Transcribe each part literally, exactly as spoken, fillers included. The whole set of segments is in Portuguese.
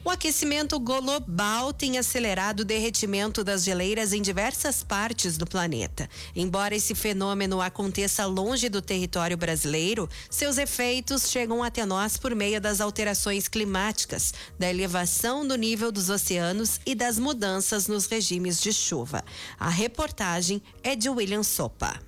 O aquecimento global tem acelerado o derretimento das geleiras em diversas partes do planeta. Embora esse fenômeno aconteça longe do território brasileiro, seus efeitos chegam até nós por meio das alterações climáticas, da elevação do nível dos oceanos e das mudanças nos regimes de chuva. A reportagem é de William Sopa.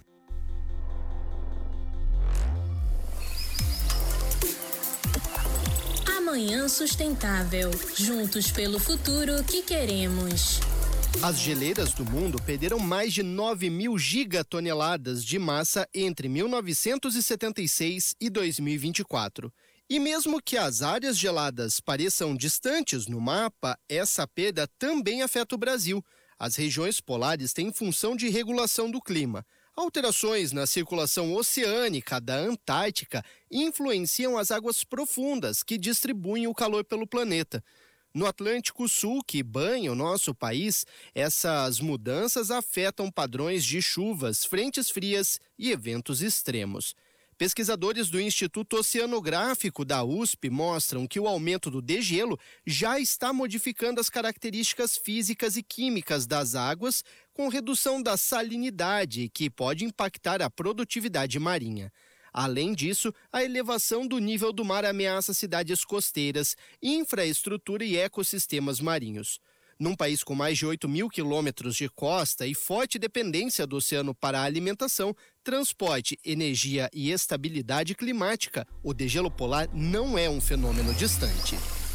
Manhã Sustentável. Juntos pelo futuro que queremos. As geleiras do mundo perderam mais de nove mil gigatoneladas de massa entre mil novecentos e setenta e seis e dois mil e vinte e quatro. E mesmo que as áreas geladas pareçam distantes no mapa, essa perda também afeta o Brasil. As regiões polares têm função de regulação do clima. Alterações na circulação oceânica da Antártica influenciam as águas profundas que distribuem o calor pelo planeta. No Atlântico Sul, que banha o nosso país, essas mudanças afetam padrões de chuvas, frentes frias e eventos extremos. Pesquisadores do Instituto Oceanográfico da U S P mostram que o aumento do degelo já está modificando as características físicas e químicas das águas, com redução da salinidade, que pode impactar a produtividade marinha. Além disso, a elevação do nível do mar ameaça cidades costeiras, infraestrutura e ecossistemas marinhos. Num país com mais de oito mil quilômetros de costa e forte dependência do oceano para a alimentação, transporte, energia e estabilidade climática, o degelo polar não é um fenômeno distante.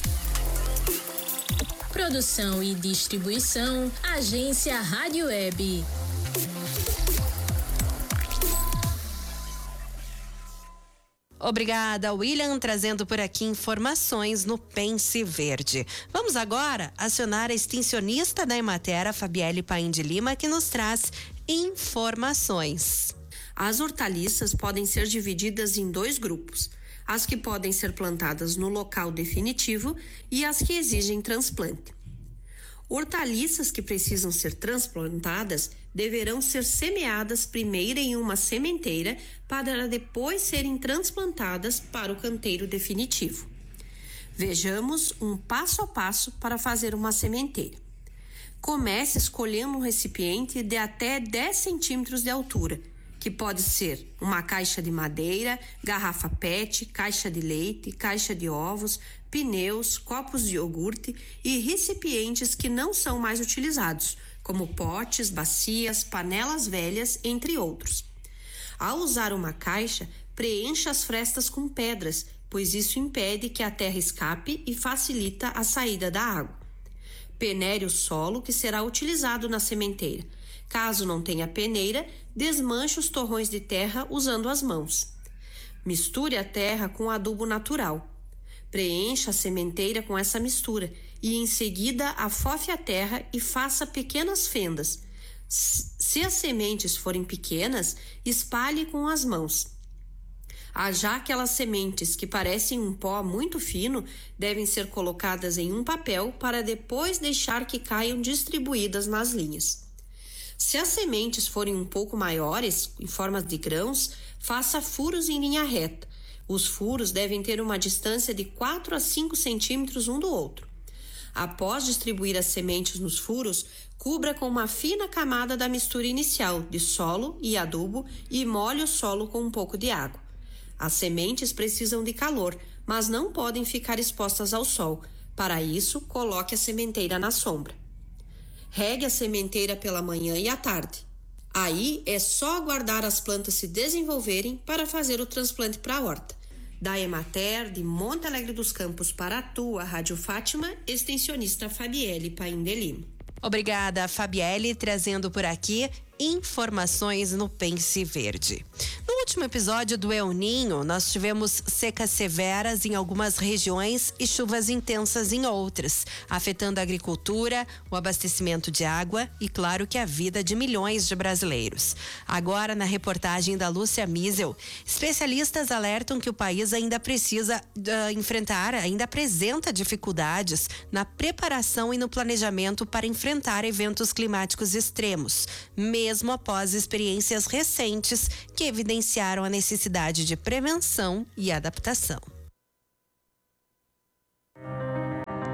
Produção e distribuição, Agência Rádio Web. Obrigada, William, trazendo por aqui informações no Pense Verde. Vamos agora acionar a extensionista da Emater, a Fabielle Paim de Lima, que nos traz informações. As hortaliças podem ser divididas em dois grupos: as que podem ser plantadas no local definitivo e as que exigem transplante. Hortaliças que precisam ser transplantadas deverão ser semeadas primeiro em uma sementeira para depois serem transplantadas para o canteiro definitivo. Vejamos um passo a passo para fazer uma sementeira. Comece escolhendo um recipiente de até dez centímetros de altura, que pode ser uma caixa de madeira, garrafa pet, caixa de leite, caixa de ovos, pneus, copos de iogurte e recipientes que não são mais utilizados, como potes, bacias, panelas velhas, entre outros. Ao usar uma caixa, preencha as frestas com pedras, pois isso impede que a terra escape e facilita a saída da água. Peneire o solo que será utilizado na sementeira. Caso não tenha peneira, desmanche os torrões de terra usando as mãos. Misture a terra com adubo natural. Preencha a sementeira com essa mistura e em seguida afofe a terra e faça pequenas fendas. Se as sementes forem pequenas, espalhe com as mãos. Ah, já aquelas sementes que parecem um pó muito fino devem ser colocadas em um papel para depois deixar que caiam distribuídas nas linhas. Se as sementes forem um pouco maiores, em forma de grãos, faça furos em linha reta. Os furos devem ter uma distância de quatro a cinco centímetros um do outro. Após distribuir as sementes nos furos, cubra com uma fina camada da mistura inicial de solo e adubo e molhe o solo com um pouco de água. As sementes precisam de calor, mas não podem ficar expostas ao sol. Para isso, coloque a sementeira na sombra. Regue a sementeira pela manhã e à tarde. Aí é só aguardar as plantas se desenvolverem para fazer o transplante para a horta. Da Emater, de Monte Alegre dos Campos para a tua Rádio Fátima, extensionista Fabielle Paim de Lima. Obrigada, Fabielle, trazendo por aqui informações no Pense Verde. No último episódio do El Ninho, nós tivemos secas severas em algumas regiões e chuvas intensas em outras, afetando a agricultura, o abastecimento de água e, claro, que a vida de milhões de brasileiros. Agora, na reportagem da Lúcia Miesel, especialistas alertam que o país ainda precisa uh, enfrentar, ainda apresenta dificuldades na preparação e no planejamento para enfrentar eventos climáticos extremos, mesmo após experiências recentes que evidenciaram a necessidade de prevenção e adaptação.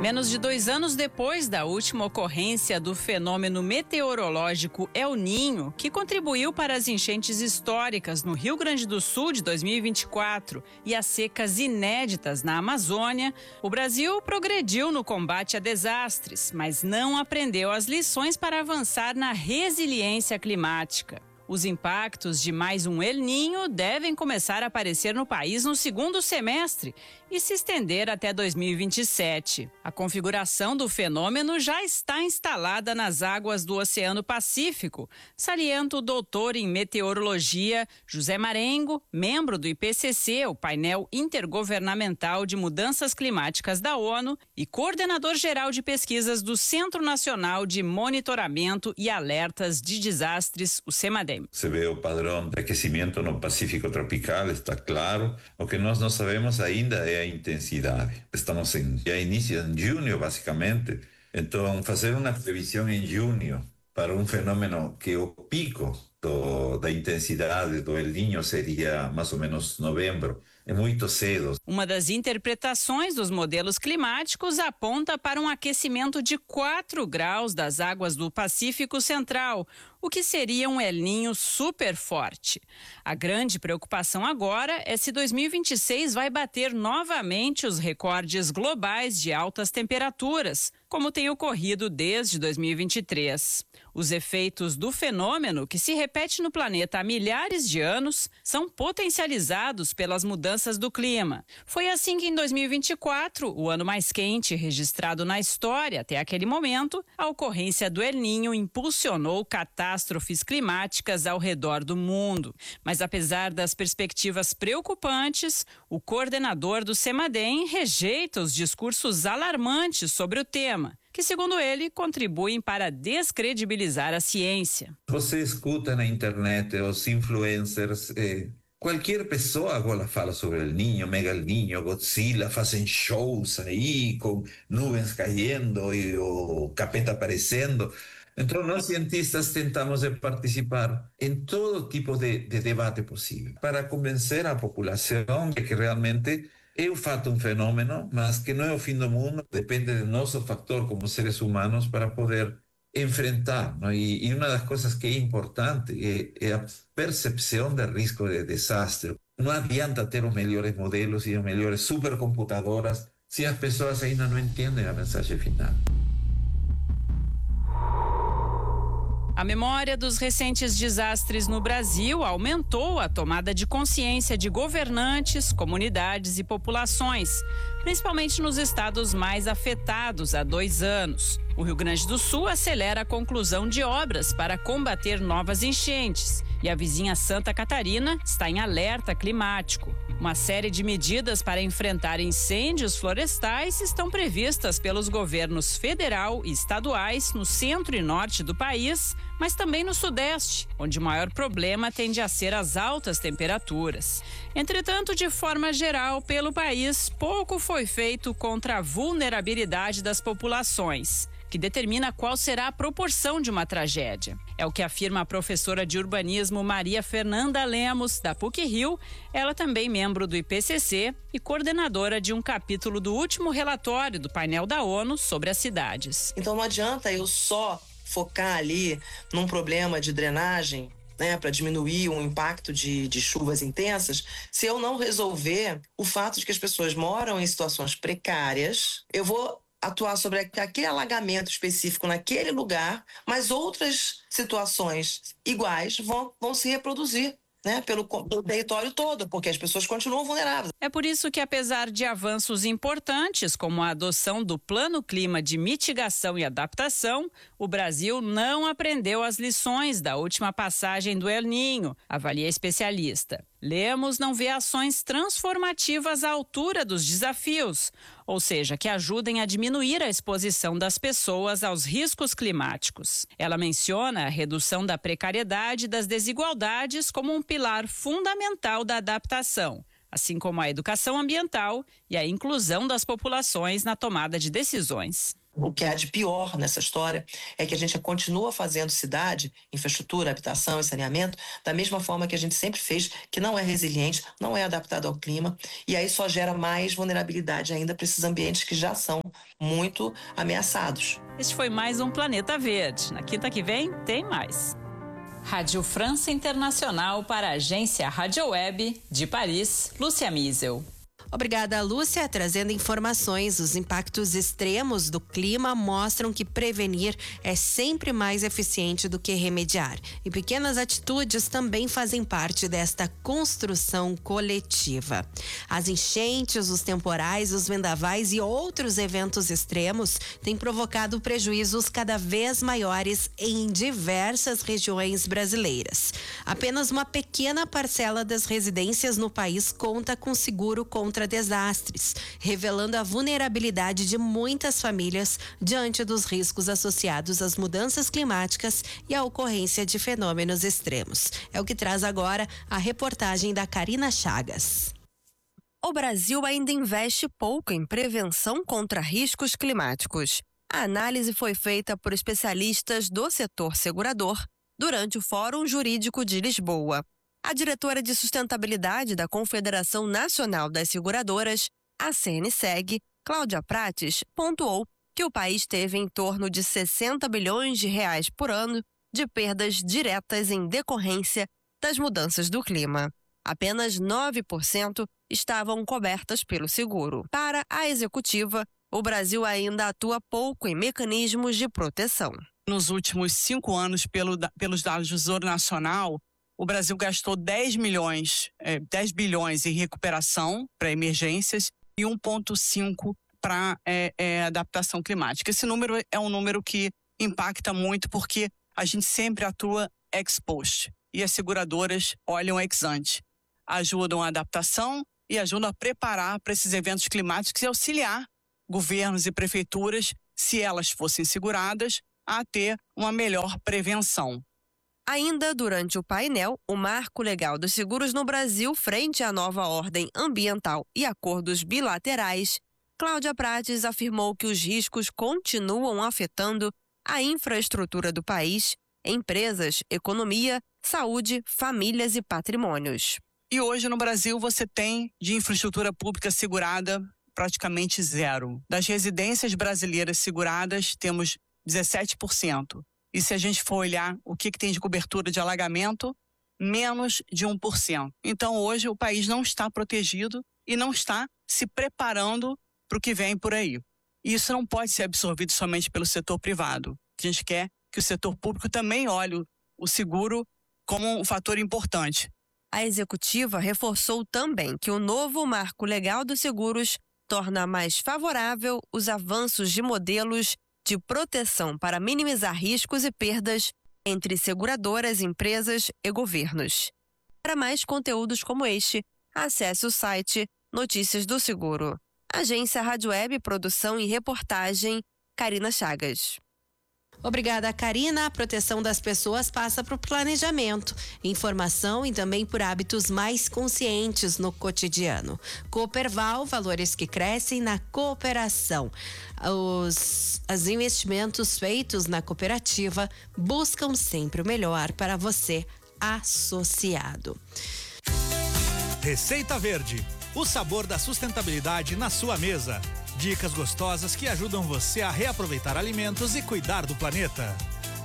Menos de dois anos depois da última ocorrência do fenômeno meteorológico El Niño, que contribuiu para as enchentes históricas no Rio Grande do Sul de dois mil e vinte e quatro e as secas inéditas na Amazônia, o Brasil progrediu no combate a desastres, mas não aprendeu as lições para avançar na resiliência climática. Os impactos de mais um El Niño devem começar a aparecer no país no segundo semestre e se estender até dois mil e vinte e sete. A configuração do fenômeno já está instalada nas águas do Oceano Pacífico, salienta o doutor em meteorologia José Marengo, membro do I P C C, o painel intergovernamental de mudanças climáticas da ONU, e coordenador geral de pesquisas do Centro Nacional de Monitoramento e Alertas de Desastres, o CEMADEM. Se vê o padrão de aquecimento no Pacífico tropical, está claro. O que nós não sabemos ainda é a intensidade. Estamos em já início em junho, basicamente. Então, fazer uma previsão em junho para um fenômeno que o pico do, da intensidade do El Niño seria mais ou menos novembro. É muito cedo. Uma das interpretações dos modelos climáticos aponta para um aquecimento de quatro graus das águas do Pacífico Central, o que seria um El Niño super forte. A grande preocupação agora é se dois mil e vinte e seis vai bater novamente os recordes globais de altas temperaturas, como tem ocorrido desde dois mil e vinte e três. Os efeitos do fenômeno, que se repete no planeta há milhares de anos, são potencializados pelas mudanças do clima. Foi assim que em dois mil e vinte e quatro, o ano mais quente registrado na história até aquele momento, a ocorrência do El Niño impulsionou catástrofes climáticas ao redor do mundo. Mas apesar das perspectivas preocupantes, o coordenador do CEMADEM rejeita os discursos alarmantes sobre o tema, que, segundo ele, contribuem para descredibilizar a ciência. Você escuta na internet os influencers, eh, qualquer pessoa agora fala sobre El Niño, Mega El Niño, Godzilla, fazem shows aí com nuvens caindo e o capeta aparecendo. Então, nós cientistas tentamos participar em todo tipo de, de debate possível para convencer a população de que realmente é o fato um fenômeno, mas que não é o fim do mundo, depende do nosso fator como seres humanos para poder enfrentar, não? E, e uma das coisas que é importante é, é a percepção de risco de desastre. Não adianta ter os melhores modelos e as melhores supercomputadoras se as pessoas ainda não entendem a mensagem final. A memória dos recentes desastres no Brasil aumentou a tomada de consciência de governantes, comunidades e populações, principalmente nos estados mais afetados há dois anos. O Rio Grande do Sul acelera a conclusão de obras para combater novas enchentes e a vizinha Santa Catarina está em alerta climático. Uma série de medidas para enfrentar incêndios florestais estão previstas pelos governos federal e estaduais no centro e norte do país, mas também no sudeste, onde o maior problema tende a ser as altas temperaturas. Entretanto, de forma geral, pelo país, pouco foi feito contra a vulnerabilidade das populações, que determina qual será a proporção de uma tragédia. É o que afirma a professora de urbanismo Maria Fernanda Lemos, da PUC-Rio, ela também membro do I P C C e coordenadora de um capítulo do último relatório do painel da ONU sobre as cidades. Então não adianta eu só focar ali num problema de drenagem, né, para diminuir o impacto de, de chuvas intensas, se eu não resolver o fato de que as pessoas moram em situações precárias, eu vou atuar sobre aquele alagamento específico naquele lugar, mas outras situações iguais vão, vão se reproduzir, né, pelo, pelo território todo, porque as pessoas continuam vulneráveis. É por isso que, apesar de avanços importantes, como a adoção do Plano Clima de Mitigação e Adaptação, o Brasil não aprendeu as lições da última passagem do El Niño, avalia a especialista. Lemos não vê ações transformativas à altura dos desafios, ou seja, que ajudem a diminuir a exposição das pessoas aos riscos climáticos. Ela menciona a redução da precariedade e das desigualdades como um pilar fundamental da adaptação, assim como a educação ambiental e a inclusão das populações na tomada de decisões. O que há de pior nessa história é que a gente continua fazendo cidade, infraestrutura, habitação e saneamento da mesma forma que a gente sempre fez, que não é resiliente, não é adaptado ao clima, e aí só gera mais vulnerabilidade ainda para esses ambientes que já são muito ameaçados. Este foi mais um Planeta Verde. Na quinta que vem, tem mais. Rádio França Internacional para a agência Rádio Web de Paris, Lúcia Miesel. Obrigada, Lúcia. Trazendo informações, os impactos extremos do clima mostram que prevenir é sempre mais eficiente do que remediar. E pequenas atitudes também fazem parte desta construção coletiva. As enchentes, os temporais, os vendavais e outros eventos extremos têm provocado prejuízos cada vez maiores em diversas regiões brasileiras. Apenas uma pequena parcela das residências no país conta com seguro contra desastres, revelando a vulnerabilidade de muitas famílias diante dos riscos associados às mudanças climáticas e à ocorrência de fenômenos extremos. É o que traz agora a reportagem da Karina Chagas. O Brasil ainda investe pouco em prevenção contra riscos climáticos. A análise foi feita por especialistas do setor segurador durante o Fórum Jurídico de Lisboa. A diretora de sustentabilidade da Confederação Nacional das Seguradoras, a C N S E G, Cláudia Prates, pontuou que o país teve em torno de sessenta bilhões de reais por ano de perdas diretas em decorrência das mudanças do clima. Apenas nove por cento estavam cobertas pelo seguro. Para a executiva, o Brasil ainda atua pouco em mecanismos de proteção. Nos últimos cinco anos, pelo, pelos dados do Tesouro Nacional, o Brasil gastou dez milhões, é, dez bilhões em recuperação para emergências e um vírgula cinco para é, é, adaptação climática. Esse número é um número que impacta muito porque a gente sempre atua ex post e as seguradoras olham ex ante, ajudam a adaptação e ajudam a preparar para esses eventos climáticos e auxiliar governos e prefeituras, se elas fossem seguradas, a ter uma melhor prevenção. Ainda durante o painel, o Marco Legal dos Seguros no Brasil frente à nova ordem ambiental e acordos bilaterais, Cláudia Prates afirmou que os riscos continuam afetando a infraestrutura do país, empresas, economia, saúde, famílias e patrimônios. E hoje no Brasil você tem de infraestrutura pública segurada praticamente zero. Das residências brasileiras seguradas, temos dezessete por cento. E se a gente for olhar o que, que tem de cobertura de alagamento, menos de um por cento. Então, hoje, o país não está protegido e não está se preparando para o que vem por aí. E isso não pode ser absorvido somente pelo setor privado. A gente quer que o setor público também olhe o seguro como um fator importante. A executiva reforçou também que o novo Marco Legal dos Seguros torna mais favorável os avanços de modelos de proteção para minimizar riscos e perdas entre seguradoras, empresas e governos. Para mais conteúdos como este, acesse o site Notícias do Seguro. Agência Rádio Web, produção e reportagem, Karina Chagas. Obrigada, Karina. A proteção das pessoas passa por planejamento, informação e também por hábitos mais conscientes no cotidiano. Cooperval, valores que crescem na cooperação. Os, os investimentos feitos na cooperativa buscam sempre o melhor para você, associado. Receita Verde, o sabor da sustentabilidade na sua mesa. Dicas gostosas que ajudam você a reaproveitar alimentos e cuidar do planeta.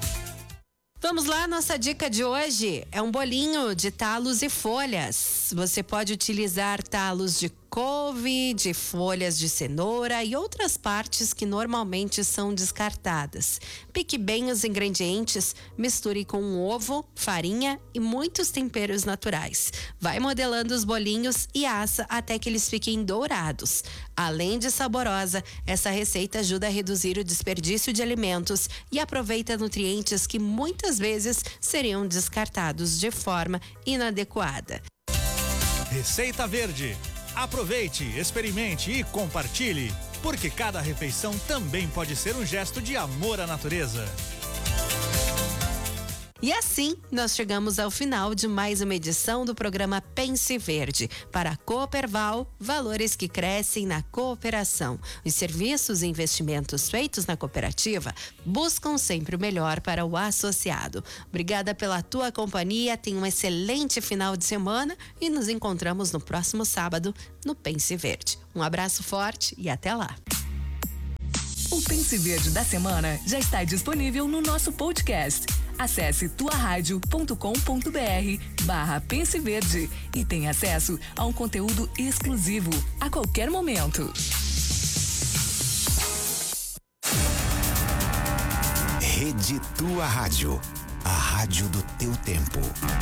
Vamos lá, nossa dica de hoje é um bolinho de talos e folhas. Você pode utilizar talos de couve, de folhas de cenoura e outras partes que normalmente são descartadas. Pique bem os ingredientes, misture com um ovo, farinha e muitos temperos naturais. Vai modelando os bolinhos e assa até que eles fiquem dourados. Além de saborosa, essa receita ajuda a reduzir o desperdício de alimentos e aproveita nutrientes que muitas vezes seriam descartados de forma inadequada. Receita Verde. Aproveite, experimente e compartilhe, porque cada refeição também pode ser um gesto de amor à natureza. E assim, nós chegamos ao final de mais uma edição do programa Pense Verde. Para a Cooperval, valores que crescem na cooperação. Os serviços e investimentos feitos na cooperativa buscam sempre o melhor para o associado. Obrigada pela tua companhia, tenha um excelente final de semana e nos encontramos no próximo sábado no Pense Verde. Um abraço forte e até lá. O Pense Verde da semana já está disponível no nosso podcast. Acesse tuaradio ponto com ponto br barra Pense Verde e tenha acesso a um conteúdo exclusivo a qualquer momento. Rede Tua Rádio, a rádio do teu tempo.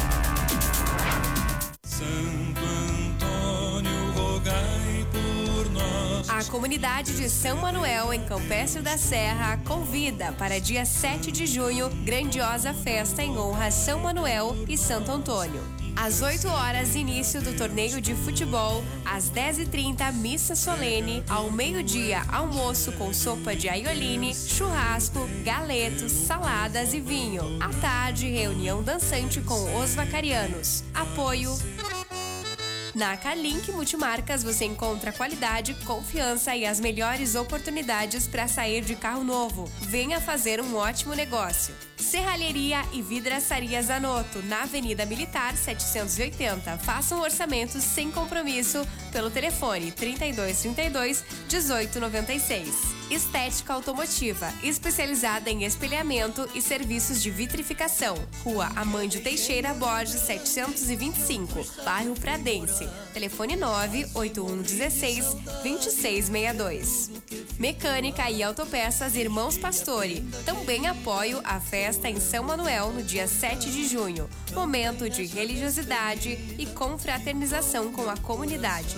Santo Antônio, rogai por nós. A comunidade de São Manuel, em Campestre da Serra, convida para dia sete de junho, grandiosa festa em honra a São Manuel e Santo Antônio. Às oito horas, início do torneio de futebol. Às dez e trinta, missa solene. Ao meio-dia, almoço com sopa de aioline, churrasco, galetos, saladas e vinho. À tarde, reunião dançante com os vacarianos. Apoio... Na Carlink Multimarcas você encontra qualidade, confiança e as melhores oportunidades para sair de carro novo. Venha fazer um ótimo negócio. Serralheria e Vidraçaria Zanotto, na Avenida Militar setecentos e oitenta. Faça um orçamento sem compromisso pelo telefone trinta e dois, trinta e dois, dezoito noventa e seis. Estética Automotiva, especializada em espelhamento e serviços de vitrificação. Rua Amândio Teixeira Borges, setecentos e vinte e cinco, bairro Pradense. Telefone nove oito um um seis, dois seis seis dois. Mecânica e Autopeças Irmãos Pastore. Também apoio a festa em São Manuel no dia sete de junho. Momento de religiosidade e confraternização com a comunidade.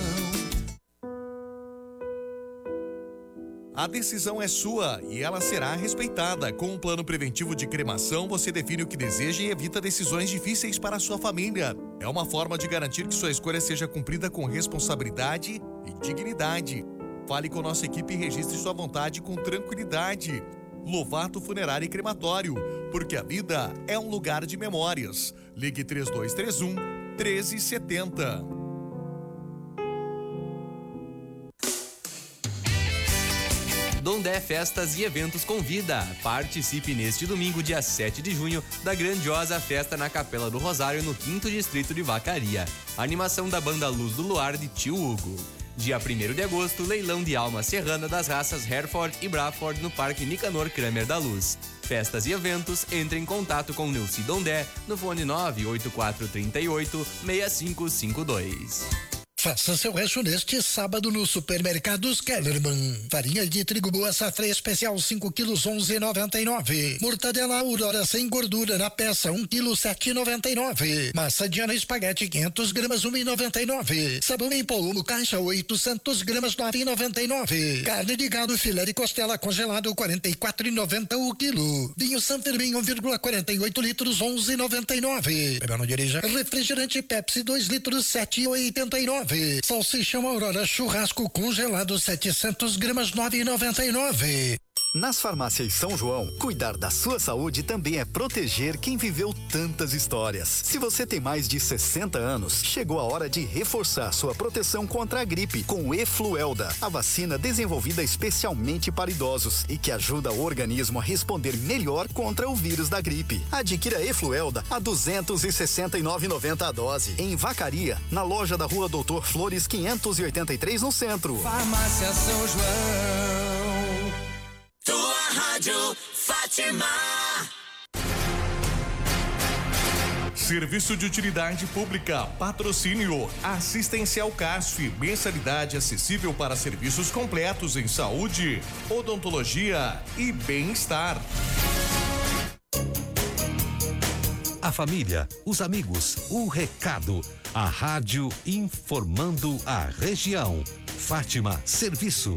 A decisão é sua e ela será respeitada. Com um plano preventivo de cremação, você define o que deseja e evita decisões difíceis para a sua família. É uma forma de garantir que sua escolha seja cumprida com responsabilidade e dignidade. Fale com nossa equipe e registre sua vontade com tranquilidade. Lovato Funerário e Crematório, porque a vida é um lugar de memórias. Ligue três dois três um, um três sete zero. Dondé Festas e Eventos convida. Participe neste domingo, dia sete de junho, da grandiosa festa na Capela do Rosário, no quinto Distrito de Vacaria. Animação da banda Luz do Luar de Tio Hugo. Dia primeiro de agosto, leilão de alma serrana das raças Hereford e Braford no Parque Nicanor Kramer da Luz. Festas e eventos, entre em contato com Neuci Dondé no fone nove oito quatro três oito, seis cinco cinco dois. Faça seu rancho neste sábado no Supermercados Kellerman. Farinha de trigo boa safra especial cinco quilos onze reais e noventa e nove centavos. Mortadela Aurora sem gordura na peça um quilo sete reais e noventa e nove centavos. Massa Diana espaguete quinhentas gramas um real e noventa e nove centavos. Sabão em pó caixa oitocentas gramas nove reais e noventa e nove centavos. Carne de gado filé de costela congelado quarenta e quatro reais e noventa centavos o quilo. Vinho San Fermin um vírgula quarenta e oito litros onze reais e noventa e nove centavos. Bebeu, não dirija. Refrigerante Pepsi dois litros sete reais e oitenta e nove centavos. Salsichão Aurora churrasco congelado setecentas gramas nove reais e noventa e nove centavos. Nas farmácias São João, cuidar da sua saúde também é proteger quem viveu tantas histórias. Se você tem mais de sessenta anos, chegou a hora de reforçar sua proteção contra a gripe com o Efluelda, a vacina desenvolvida especialmente para idosos e que ajuda o organismo a responder melhor contra o vírus da gripe. Adquira Efluelda a duzentos e sessenta e nove reais e noventa centavos a dose. Em Vacaria, na loja da Rua Doutor Flores quinhentos e oitenta e três no centro. Farmácia São João. Tua Rádio Fátima. Serviço de utilidade pública, patrocínio, assistencial C A S F, mensalidade acessível para serviços completos em saúde, odontologia e bem-estar. A família, os amigos, o recado, a rádio informando a região. Fátima Serviço.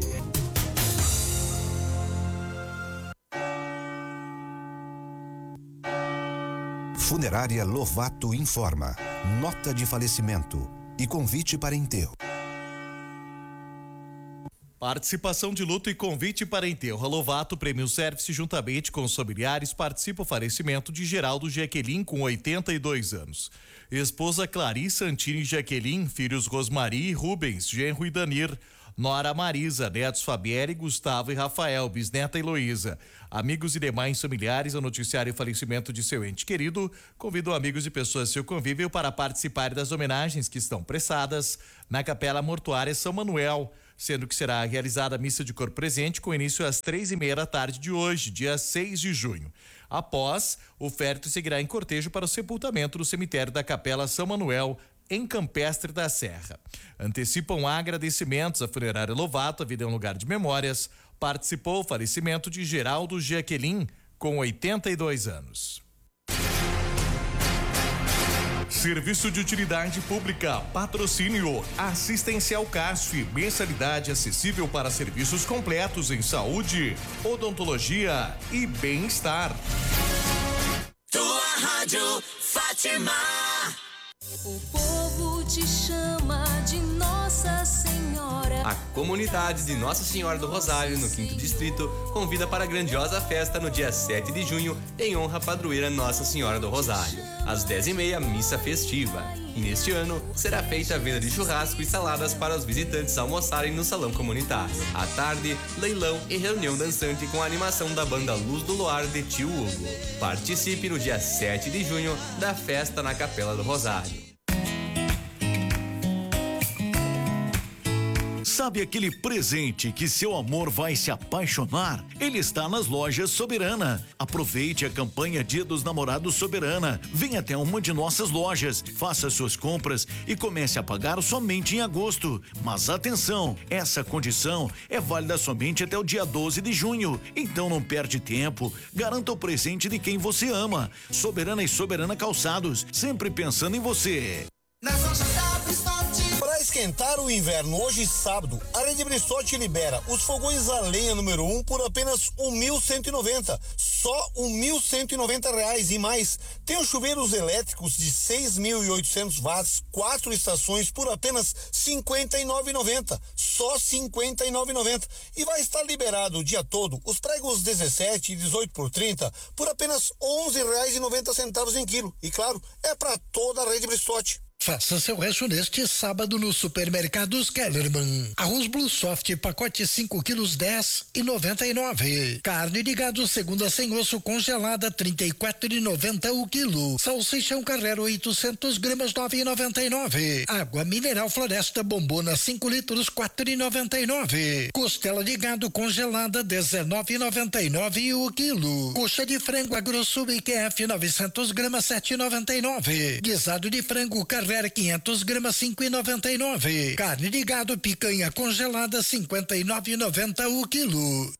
Funerária Lovato informa. Nota de falecimento e convite para enterro. Participação de luto e convite para enterro. A Lovato Prêmio Service, juntamente com os familiares, participa o falecimento de Geraldo Jaqueline, com oitenta e dois anos. Esposa Clarissa Antini Jaqueline, filhos Rosmari e Rubens, genro e Danir. Nora Marisa, netos Fabiere, Gustavo e Rafael, bisneta Heloísa. Amigos e demais familiares ao noticiário o falecimento de seu ente querido, convidam amigos e pessoas do seu convívio para participar das homenagens que estão prestadas na Capela Mortuária São Manuel, sendo que será realizada a missa de corpo presente com início às três e meia da tarde de hoje, dia seis de junho. Após, o féretro seguirá em cortejo para o sepultamento no cemitério da Capela São Manuel, em Campestre da Serra. Antecipam agradecimentos à Funerária Lovato, a vida é um lugar de memórias. Participou o falecimento de Geraldo Jaqueline, com oitenta e dois anos. Serviço de utilidade pública, patrocínio, assistencial C A S F, mensalidade acessível para serviços completos em saúde, odontologia e bem-estar. Tua Rádio Fátima. O povo te chama de Nossa Senhora. A comunidade de Nossa Senhora do Rosário, no quinto Distrito, convida para a grandiosa festa no dia sete de junho, em honra à padroeira Nossa Senhora do Rosário. Às dez e meia, missa festiva. E neste ano, será feita a venda de churrasco e saladas para os visitantes almoçarem no salão comunitário. À tarde, leilão e reunião dançante com a animação da banda Luz do Luar de Tio Hugo. Participe no dia sete de junho da festa na Capela do Rosário. Sabe aquele presente que seu amor vai se apaixonar? Ele está nas lojas Soberana. Aproveite a campanha Dia dos Namorados Soberana. Venha até uma de nossas lojas, faça suas compras e comece a pagar somente em agosto. Mas atenção, essa condição é válida somente até o dia doze de junho. Então não perde tempo, garanta o presente de quem você ama. Soberana e Soberana Calçados, sempre pensando em você. Nas lojas da Bristote. Para esquentar o inverno, hoje sábado, a Rede Bristote libera os fogões a lenha número um por apenas um mil cento e noventa. Só um mil cento e noventa reais e mais. Tem os chuveiros elétricos de seis mil e oitocentos watts, quatro estações por apenas cinquenta e nove reais e noventa centavos. Só cinquenta e nove reais e noventa centavos. E vai estar liberado o dia todo os pregos dezessete e dezoito por trinta por apenas onze reais e noventa centavos em quilo. E claro, é para toda a Rede Bristote. Faça seu rancho neste sábado no Supermercados Kellerman. Arroz Blue Soft, pacote cinco quilos, dez e noventa e nove. Carne de gado segunda sem osso congelada, trinta e quatro e noventa o quilo. Salsichão Carrero oitocentos gramas, nove e noventa e nove. Água mineral Floresta Bombona cinco litros, quatro e noventa e nove. Costela de gado congelada, dezenove e noventa e nove o quilo. Coxa de frango Agrosul I Q F novecentos gramas, sete e noventa e nove. Guisado de frango Carrero quinhentos gramas, cinco e noventa e nove. Carne de gado picanha congelada, cinquenta e nove e noventa o quilo.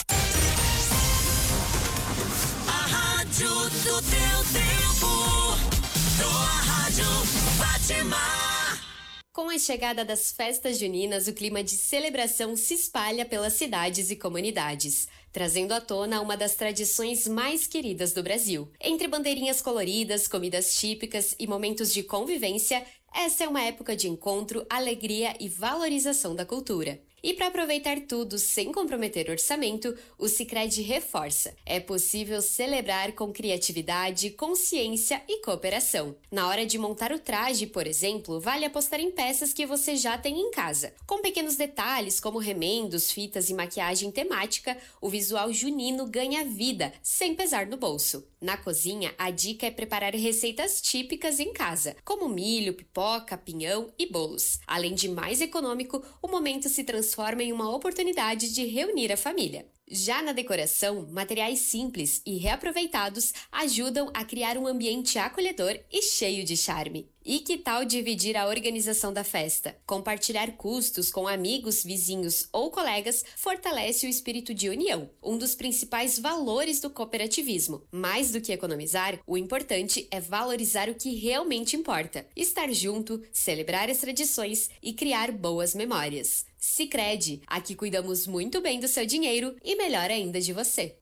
A rádio do teu tempo. Tua Rádio Fátima. Com a chegada das festas juninas, o clima de celebração se espalha pelas cidades e comunidades, trazendo à tona uma das tradições mais queridas do Brasil. Entre bandeirinhas coloridas, comidas típicas e momentos de convivência, essa é uma época de encontro, alegria e valorização da cultura. E para aproveitar tudo sem comprometer o orçamento, o Sicredi reforça. É possível celebrar com criatividade, consciência e cooperação. Na hora de montar o traje, por exemplo, vale apostar em peças que você já tem em casa. Com pequenos detalhes como remendos, fitas e maquiagem temática, o visual junino ganha vida, sem pesar no bolso. Na cozinha, a dica é preparar receitas típicas em casa, como milho, pipoca, pinhão e bolos. Além de mais econômico, o momento se transforma transforma em uma oportunidade de reunir a família. Já na decoração, materiais simples e reaproveitados ajudam a criar um ambiente acolhedor e cheio de charme. E que tal dividir a organização da festa? Compartilhar custos com amigos, vizinhos ou colegas fortalece o espírito de união, um dos principais valores do cooperativismo. Mais do que economizar, o importante é valorizar o que realmente importa: estar junto, celebrar as tradições e criar boas memórias. Sicredi, aqui cuidamos muito bem do seu dinheiro e melhor ainda de você.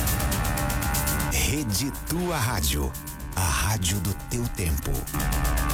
Rede Tua Rádio, a rádio do teu tempo.